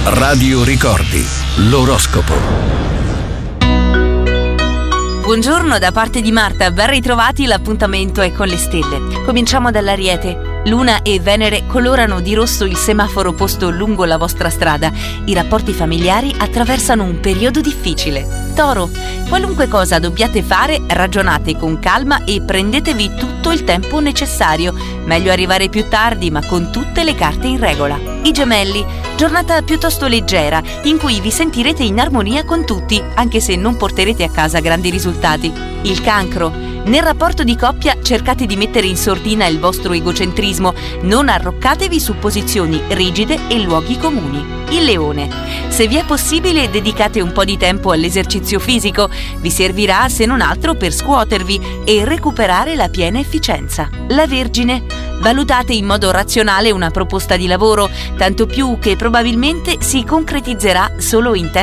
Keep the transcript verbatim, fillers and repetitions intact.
Radio Ricordi, l'oroscopo. Buongiorno da parte di Marta, ben ritrovati, l'appuntamento è con le stelle. Cominciamo dall'Ariete. Luna e Venere colorano di rosso il semaforo posto lungo la vostra strada. I rapporti familiari attraversano un periodo difficile. Toro, qualunque cosa dobbiate fare, ragionate con calma e prendetevi tutto il tempo necessario. Meglio arrivare più tardi, ma con tutte le carte in regola. I Gemelli, giornata piuttosto leggera, in cui vi sentirete in armonia con tutti, anche se non porterete a casa grandi risultati. Il Cancro, nel rapporto di coppia cercate di mettere in sordina il vostro egocentrismo, non arroccatevi su posizioni rigide e luoghi comuni. Il Leone, se vi è possibile dedicate un po' di tempo all'esercizio fisico, vi servirà se non altro per scuotervi e recuperare la piena efficienza. La Vergine, valutate in modo razionale una proposta di lavoro, tanto più che probabilmente si concretizzerà solo in tempo